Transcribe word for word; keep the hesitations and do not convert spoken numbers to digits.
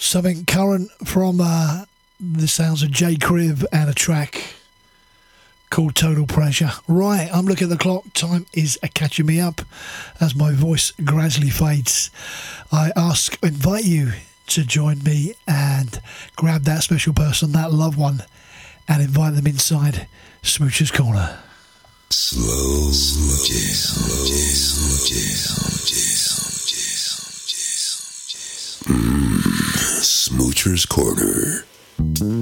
Something current from uh, the sounds of J Crib and a track called Total Pressure. Right, I'm looking at the clock. Time is a catching me up as my voice gradually fades. I ask, invite you to join me and grab that special person, that loved one, and invite them inside Smoocher's Corner. Slow, slow jam, slow jam, jam, jam, jam, jam, jam. Mmm, Smoocher's Corner.